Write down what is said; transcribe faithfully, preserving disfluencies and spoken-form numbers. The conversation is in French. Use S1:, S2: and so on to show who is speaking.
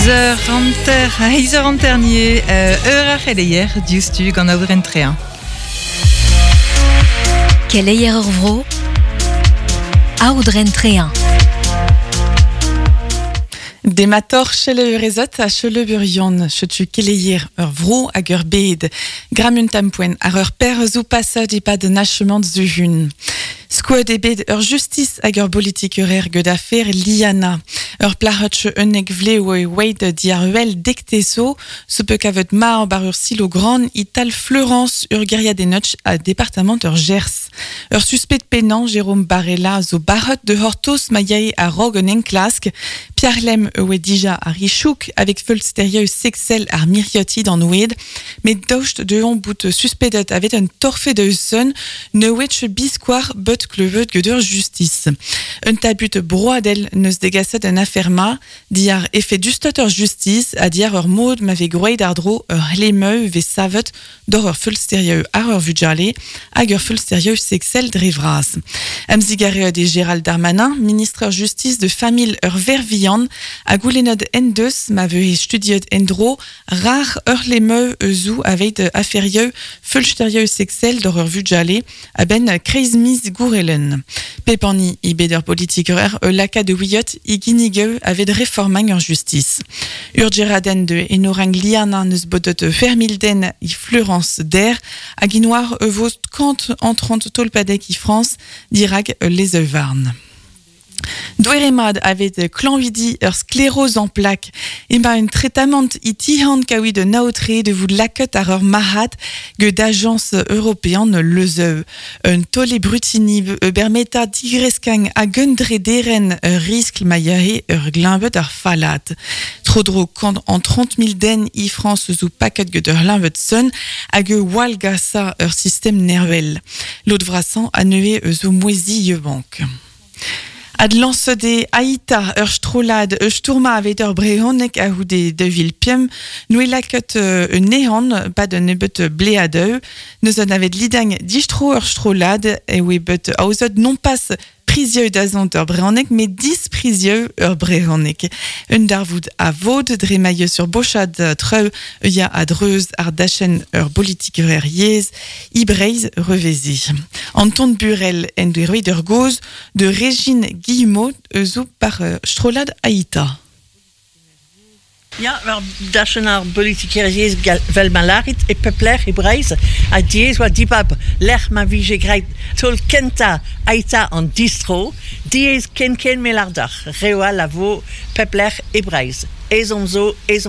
S1: Ze ranter, heize ranternier, eur a cheleier, diustu gant aour entrean.
S2: Keleier ur vro, aour entrean.
S3: Demator chele eurezot a chele burion, chetu keleier ur vro hag ur bed, gramun tampoen ar ur per zo passad e pa de nachement zu hun. Skoet e bet ur justice hag ur politik ur er gant afer liana. Ur plac'hot unnek vle oe weid di ar uel dekteso, se peu kavet ma bar ur silo gran ital Florence ur geriadenotch a departement ur Gers. Ur suspect pennan Jérôme Barella zo barret de hortos ma yae a rog un enklask, Pierre Lem oe dija a richouk avec feulsteria sexel ar mirioti d'an oued, met daoust de on bout suspedet avet un torfe de eusson, ne wetch biskoar bot kleuvet geur justice. Un tabut broadel neus degaset un afferma, di ar effet justot ur justice, a di ar ur mod ma ve groued ar dro ur lemeu ve savet dor ur feulsteria ar ur vujale, hag ur feulsteria sexel drevras. Amzigare de Gérald Darmanin, ministre ur justice de famille ur vervian, a goulenod en deus ma ve studiet en dro rar ur lemeu euzou avec aferieu feulsteria sexel dor ur vujale, a ben kreizmiz gourelen. Pepani i beder politik ur er e laka de wiot i ginigeu avec réformang ur justice. Ur geraden de enorang liana neus bodot fermilden i Florence der, a ginoar e vost kant entrant tolpadek i France, dirag les euvarn. Doueremad avait clanvidi ur sclérose en plaque, et ma un traitement itihan kawi de naotre de vous laket ar ur mahat ge d'agence européenne lezeu. Un tolle brutini e bermeta digreskan a gundre deren ur risque maiahe ur glimbet ar falat. Trodro kant en trente mille den i France zou paket ge d'ur limbet son a ge walgasa ur système nervel. L'autre vrasan a neue zo moisi ye bank. Ad lancede aita ur strolad ur sturma avet ur brehonek a houde de vilpiem, nou e laket uh, nehan, pa de nebet bleadeu, neus an avet lidang distro ur strolad, e oe bet aozot non pas prizieu d'azant ur brehonek, mais dis prizieu ur brehonek. Un darvoud a vod dremaie sur bochad treu, eia a dreuz ar dachen ur politik ur er yez, ibreiz revezi. Anton Burel en de roi d'ur goz de Régine Guillemot euzou par uh, strolad aita.
S4: Ja, maar dachenar politikerizez vel malarit e pepler e breiz a diez oa dibab l'er ma vije greit tol kenta aita an distro diez ken ken melardar rewa lavo pepler e breiz ezon zo ezon